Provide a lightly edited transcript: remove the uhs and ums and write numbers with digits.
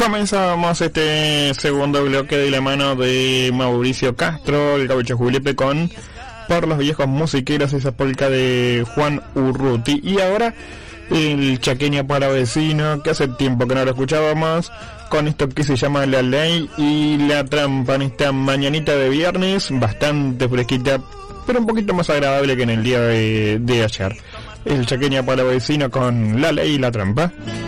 Comenzamos este segundo bloque de la mano de Mauricio Castro, el Gaucho Julepe, con Por los viejos musiqueros, esa polca de Juan Urruti. Y ahora el chaqueño para vecino, que hace tiempo que no lo escuchábamos, con esto que se llama La Ley y la Trampa, en esta mañanita de viernes, bastante fresquita, pero un poquito más agradable que en el día de ayer. El chaqueño para vecino con La Ley y la Trampa.